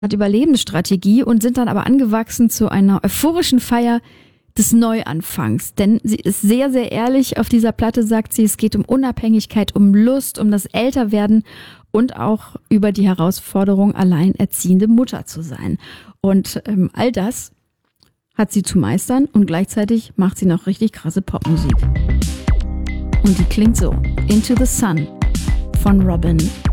Überlebensstrategie und sind dann aber angewachsen zu einer euphorischen Feier des Neuanfangs. Denn sie ist sehr, sehr ehrlich. Auf dieser Platte sagt sie, es geht um Unabhängigkeit, um Lust, um das Älterwerden und auch über die Herausforderung, alleinerziehende Mutter zu sein. Und all das hat sie zu meistern und gleichzeitig macht sie noch richtig krasse Popmusik. Und die klingt so: Into the Sun von Robyn.